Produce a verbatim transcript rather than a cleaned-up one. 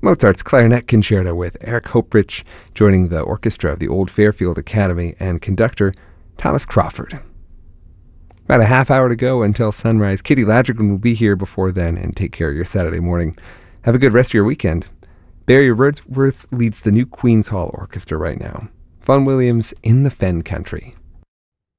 Mozart's Clarinet Concerto with Eric Hoprich joining the orchestra of the Old Fairfield Academy and conductor Thomas Crawford. About a half hour to go until sunrise. Katie Ladrigan will be here before then, and take care of your Saturday morning. Have a good rest of your weekend. Barry Wordsworth leads the new Queen's Hall Orchestra right now. Vaughan Williams in the Fen Country.